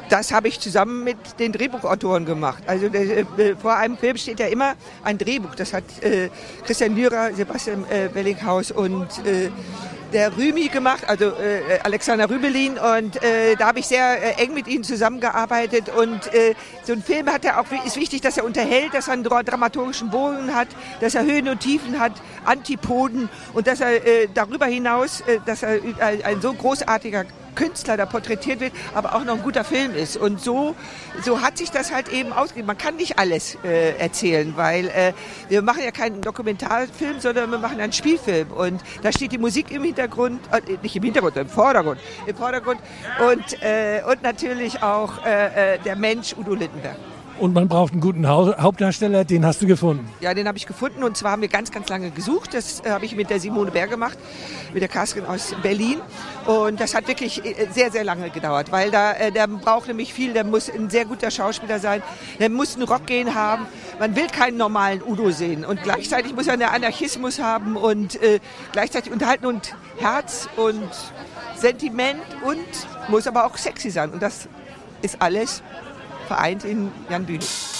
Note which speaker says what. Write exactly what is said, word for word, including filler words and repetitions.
Speaker 1: Das habe ich zusammen mit den Drehbuchautoren gemacht. Also äh, vor einem Film steht ja immer ein Drehbuch. Das hat äh, Christian Lyra, Sebastian äh, Wellinghaus und äh, der Rümi gemacht, also äh, Alexander Rübelin. Und äh, da habe ich sehr äh, eng mit ihnen zusammengearbeitet. Und äh, so ein Film hat ja auch, ist wichtig, dass er unterhält, dass er einen dramaturgischen Bogen hat, dass er Höhen und Tiefen hat, Antipoden und dass er äh, darüber hinaus, äh, dass er ein, ein so großartiger Künstler da porträtiert wird, aber auch noch ein guter Film ist. Und so, so hat sich das halt eben ausgegeben. Man kann nicht alles äh, erzählen, weil äh, wir machen ja keinen Dokumentarfilm, sondern wir machen einen Spielfilm. Und da steht die Musik im Hintergrund, äh, nicht im Hintergrund, im Vordergrund. Im Vordergrund. Und, äh, und natürlich auch äh, der Mensch Udo Lindenberg.
Speaker 2: Und man braucht einen guten Hauptdarsteller, den hast du gefunden?
Speaker 1: Ja, den habe ich gefunden und zwar haben wir ganz, ganz lange gesucht. Das äh, habe ich mit der Simone Bär gemacht, mit der Casterin aus Berlin. Und das hat wirklich äh, sehr, sehr lange gedauert, weil da, äh, der braucht nämlich viel, der muss ein sehr guter Schauspieler sein, der muss einen Rockgehen haben. Man will keinen normalen Udo sehen und gleichzeitig muss er einen Anarchismus haben und äh, gleichzeitig unterhalten und Herz und Sentiment und muss aber auch sexy sein. Und das ist alles vereint in Jan Bühne.